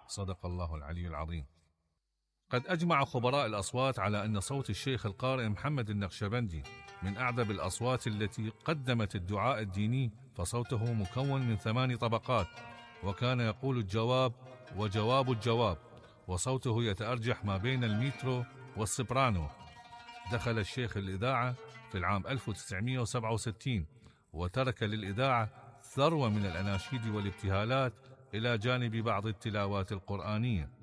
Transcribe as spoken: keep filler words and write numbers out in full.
صدق الله العلي العظيم. قد أجمع خبراء الأصوات على أن صوت الشيخ القارئ محمد النقشبندي من أعذب الأصوات التي قدمت الدعاء الديني، فصوته مكون من ثمان طبقات، وكان يقول الجواب وجواب الجواب، وصوته يتأرجح ما بين الميترو والسبرانو. دخل الشيخ الإذاعة في العام ألف وتسعمائة وسبعة وستين، وترك للإذاعة ثروة من الأناشيد والابتهالات إلى جانب بعض التلاوات القرآنية.